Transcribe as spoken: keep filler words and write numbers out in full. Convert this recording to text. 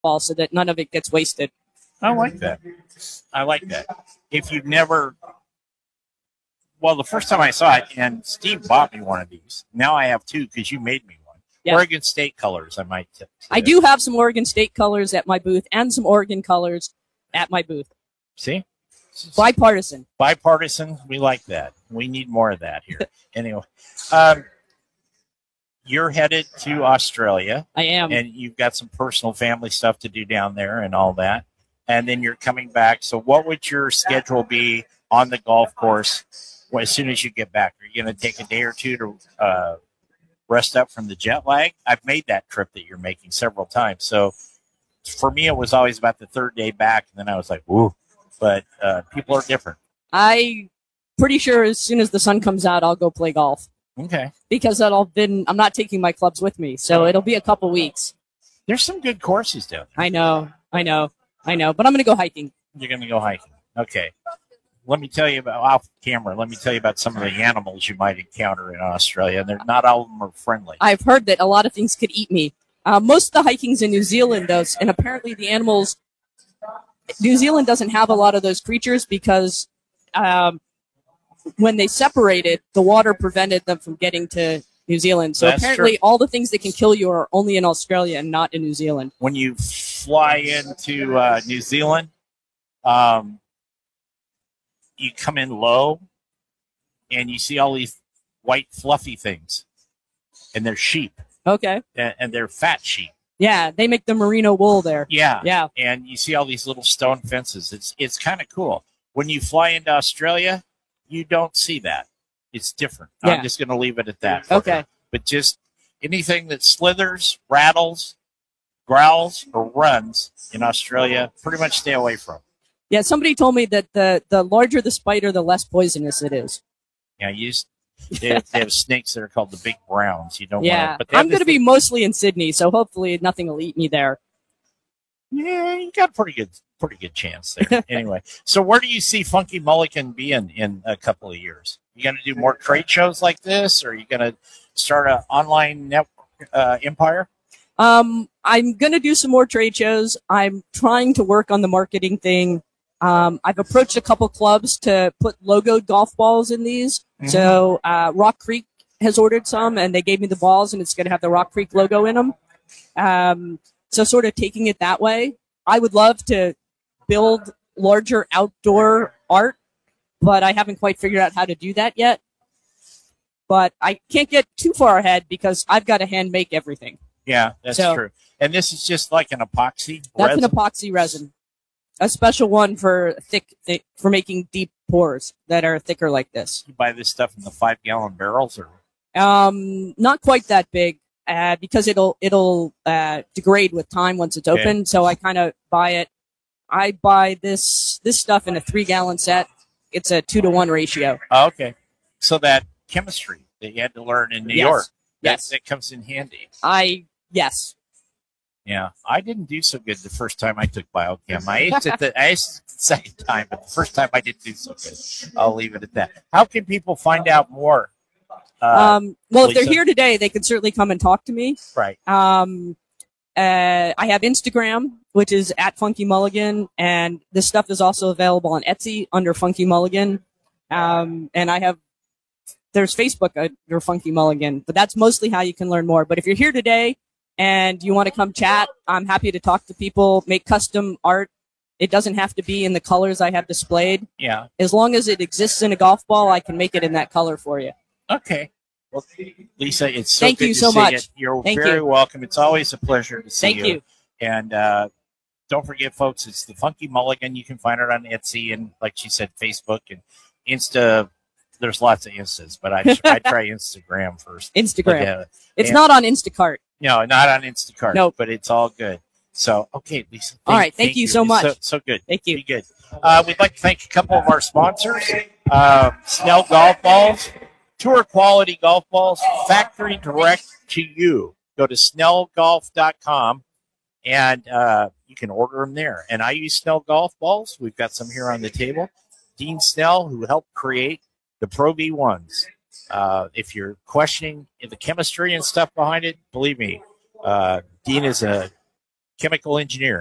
ball so that none of it gets wasted. I like that. I like that. If you've never, well, the first time I saw it, and Steve bought me one of these. Now I have two because you made me one. Yeah. Oregon State colors, I might tip. I do have some Oregon State colors at my booth and some Oregon colors at my booth. See? Bipartisan. Bipartisan. We like that. We need more of that here. Anyway, um, you're headed to Australia. I am. And you've got some personal family stuff to do down there and all that. And then you're coming back. So what would your schedule be on the golf course as soon as you get back? Are you going to take a day or two to uh, rest up from the jet lag? I've made that trip that you're making several times. So for me, it was always about the third day back. And then I was like, woo. But uh, people are different. I'm pretty sure as soon as the sun comes out, I'll go play golf. Okay. Because I'll been, I'm not taking my clubs with me. So it'll be a couple weeks. There's some good courses down there. I know. I know. I know. But I'm going to go hiking. You're going to go hiking. Okay. Let me tell you about, off camera, let me tell you about some of the animals you might encounter in Australia. They're not all of them are friendly. I've heard that a lot of things could eat me. Uh, most of the hiking's in New Zealand, though, and apparently the animals, New Zealand doesn't have a lot of those creatures because um, when they separated, the water prevented them from getting to New Zealand. So That's apparently true. all the things that can kill you are only in Australia and not in New Zealand. When you fly into uh, New Zealand, um, you come in low and you see all these white fluffy things, and they're sheep. Okay. And, and they're fat sheep. Yeah, they make the merino wool there. Yeah. Yeah. And you see all these little stone fences. It's it's kind of cool. When you fly into Australia, you don't see that. It's different. Yeah. I'm just going to leave it at that. Okay. But just anything that slithers, rattles, growls, or runs in Australia, pretty much stay away from. Yeah, somebody told me that the, the larger the spider, the less poisonous it is. Yeah, you just, they, have, they have snakes that are called the big browns. You don't yeah, want to. But I'm going to be mostly in Sydney, so hopefully nothing will eat me there. Yeah, you got a pretty good, pretty good chance there. Anyway, so where do you see Funky Mulligan being in a couple of years? You going to do more trade shows like this, or are you going to start an online network uh, empire? Um, I'm going to do some more trade shows. I'm trying to work on the marketing thing. Um, I've approached a couple clubs to put logoed golf balls in these. Mm-hmm. So uh, Rock Creek has ordered some, and they gave me the balls, and it's going to have the Rock Creek logo in them. Um, so sort of taking it that way. I would love to build larger outdoor art, but I haven't quite figured out how to do that yet. But I can't get too far ahead because I've got to hand make everything. Yeah, that's so, true. And this is just like an epoxy That's resin? an epoxy resin. A special one for thick, thick, for making deep pours that are thicker like this. You buy this stuff in the five gallon barrels, or? Um, not quite that big, uh, because it'll, it'll, uh, degrade with time once it's open. Okay. So I kind of buy it. I buy this, this stuff in a three gallon set. It's a two to one ratio. Oh, okay. So that chemistry that you had to learn in New yes. York, yes, that, that comes in handy. I, yes. Yeah, I didn't do so good the first time I took biochem. I aced it the, I aced it the second time, but the first time I didn't do so good. I'll leave it at that. How can people find out more? Uh, um, well, Lisa? If they're here today, they can certainly come and talk to me. Right. Um, uh, I have Instagram, which is at Funky Mulligan, and this stuff is also available on Etsy under Funky Mulligan. Um, and I have, there's Facebook under Funky Mulligan, but that's mostly how you can learn more. But if you're here today, and you want to come chat, I'm happy to talk to people, make custom art. It doesn't have to be in the colors I have displayed. Yeah. As long as it exists in a golf ball, I can make it in that color for you. Okay. Well, Lisa, it's so Thank good you to so see much. you. You're Thank very you. welcome. It's always a pleasure to see Thank you. you. And uh, don't forget, folks, it's the Funky Mulligan. You can find it on Etsy and, like she said, Facebook and Insta. There's lots of Instas, but I, I try Instagram first. Instagram. But, uh, it's and, not on Instacart. No, not on Instacart. Nope. But it's all good. So, okay, Lisa. Thank, all right. Thank, thank you you so much. So, so good. Thank you. Be good. Uh, we'd like to thank a couple of our sponsors. Uh, Snell Golf Balls, tour quality golf balls, factory direct to you. Go to snell golf dot com and uh, you can order them there. And I use Snell Golf Balls. We've got some here on the table. Dean Snell, who helped create the Pro V ones. Uh, if you're questioning the chemistry and stuff behind it, believe me, uh, Dean is a chemical engineer.